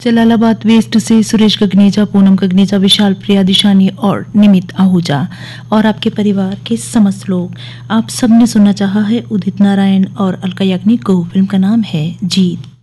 Jalalabad waste से सुरेश गगनेजा, पूनम गगनेजा, विशाल प्रिया, दिशानी और निमित आहूजा और आपके परिवार के समस्त लोग, आप सबने सुनना चाहा है उदित नारायण और अलका याग्निक को। फिल्म का नाम है जीत।